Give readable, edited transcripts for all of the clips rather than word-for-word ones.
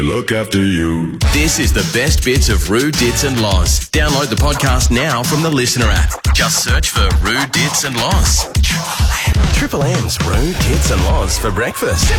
Look after you. This is the best bits of Roo, Dits and Loz. Download the podcast now from the Listener app. Just search for Roo, Dits and Loz. Triple M's Roo, Dits and Loz for breakfast.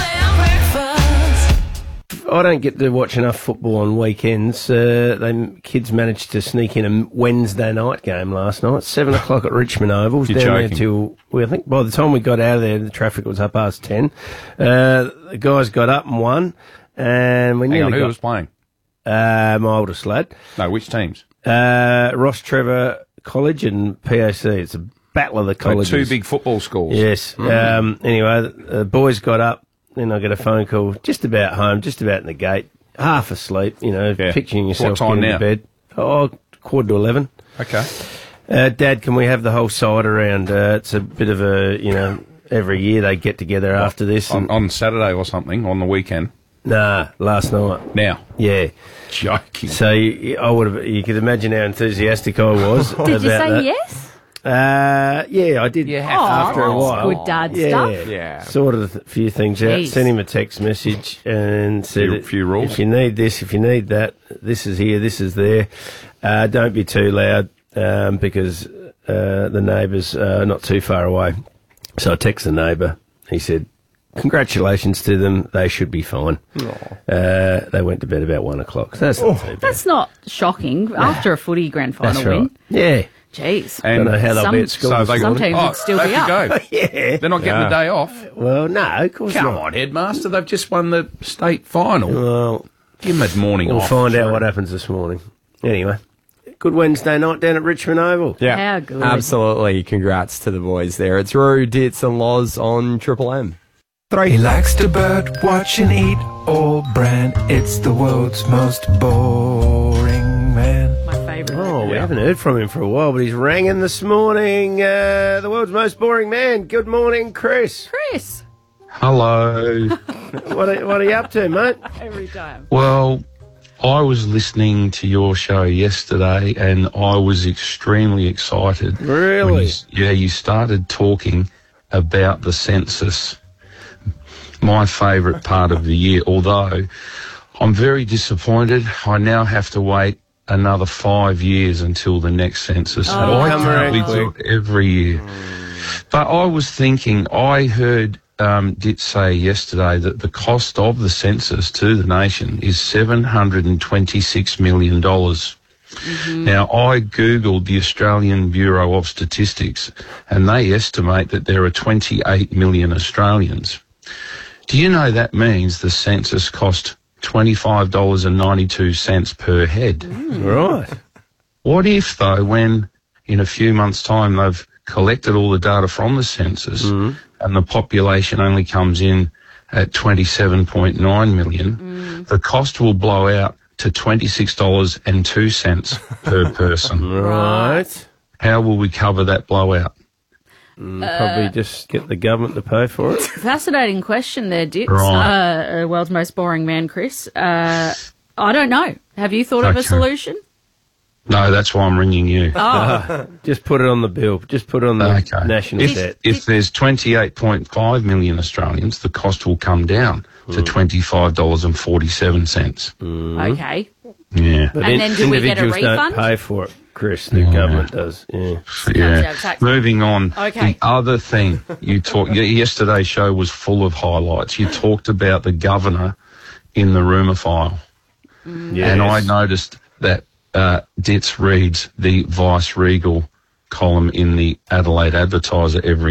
I don't get to watch enough football on weekends. Kids managed to sneak in a Wednesday night game last night, 7 o'clock at Richmond Oval. You're down joking. there till, I think by the time we got out of there, the traffic was up past 10. The guys got up and won. And we Hang on, nearly who got was playing? my oldest lad. No, which teams? Ross Trevor College and PAC. It's a battle of the colleges. Two big football schools. Yes. Anyway, the boys got up. Then I get a phone call just about home, just about in the gate, half asleep, picturing yourself What time getting now? to bed. 11:15. Okay. Dad, can we have the whole side around? It's a bit of a, every year they get together after this. On Saturday or something, on the weekend. Nah, last night. Now. Yeah. Joking. So you could imagine how enthusiastic I was. Did you about say that. yes? Yeah, I did. After a while. Good dad stuff. Yeah. Sorted a few things out. Jeez. Sent him a text message and said, Few rules. if you need this, if you need that, this is here, this is there. Don't be too loud because the neighbours are not too far away. So I text the neighbour. He said, congratulations to them. They should be fine. They went to bed about 1 o'clock. So that's not too bad. That's not shocking. After a footy grand final That's win. right. Yeah. Jeez. And Don't know how they'll be at school. so this they Some morning. teams would still they be have up. to go. Yeah. They're not getting the day off. Well, no, of course Come not. on, Headmaster. They've just won the state final. Well, Give them a morning we'll off. find out what happens this morning. Anyway, good Wednesday night down at Richmond Oval. Yeah. How good. Absolutely. Congrats to the boys there. It's Roo, Dits and Loz on Triple M. He likes to bird watch and eat all brand. It's the world's most boring man. My favourite. Oh, we haven't heard from him for a while, but he's ranging this morning. The world's most boring man. Good morning, Chris. Chris. Hello. What are you up to, mate? Every time. Well, I was listening to your show yesterday and I was extremely excited. Really? When you started talking about the census. My favourite part of the year, although I'm very disappointed. I now have to wait another 5 years until the next census. It'll I come around currently do quick. it every year. But I was thinking, I heard Dit say yesterday that the cost of the census to the nation is $726 million. Now, I Googled the Australian Bureau of Statistics and they estimate that there are 28 million Australians. Do you know that means the census cost $25.92 per head? Right. What if, though, when in a few months' time they've collected all the data from the census and the population only comes in at 27.9 million, the cost will blow out to $26.02 per person. Right. How will we cover that blowout? Probably just get the government to pay for it. Fascinating question there, Dits. Right. World's most boring man, Chris. I don't know. Have you thought of a Okay. solution? No, that's why I'm ringing you. Oh, Just put it on the bill. Just put it on the Okay. national debt. If there's 28.5 million Australians, the cost will come down to $25.47. okay. Yeah. But And then do we get a individuals refund? don't pay for it, Chris. The government does. Yeah. Yeah. out of tax. Moving on. Okay. The other thing you talked, yesterday's show was full of highlights. You talked about the governor in the rumour file. Yes. And I noticed that Ditz reads the Vice Regal column in the Adelaide Advertiser every